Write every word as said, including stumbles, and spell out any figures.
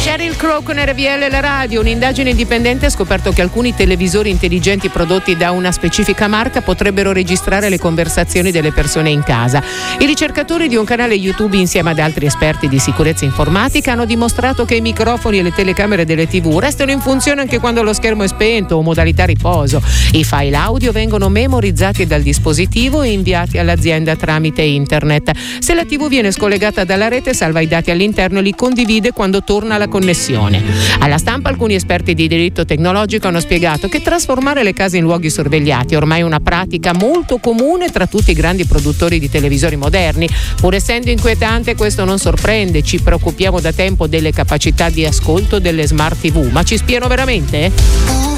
Sheryl Crow con R V L la radio. Un'indagine indipendente ha scoperto che alcuni televisori intelligenti prodotti da una specifica marca potrebbero registrare le conversazioni delle persone in casa. I ricercatori di un canale YouTube insieme ad altri esperti di sicurezza informatica hanno dimostrato che i microfoni e le telecamere delle tivù restano in funzione anche quando lo schermo è spento o modalità riposo. I file audio vengono memorizzati dal dispositivo e inviati all'azienda tramite internet. Se la tivù viene scollegata dalla rete, salva i dati all'interno e li condivide quando torna alla connessione. Alla stampa alcuni esperti di diritto tecnologico hanno spiegato che trasformare le case in luoghi sorvegliati è ormai una pratica molto comune tra tutti i grandi produttori di televisori moderni. Pur essendo inquietante, questo non sorprende. Ci preoccupiamo da tempo delle capacità di ascolto delle smart tivù, ma ci spiano veramente?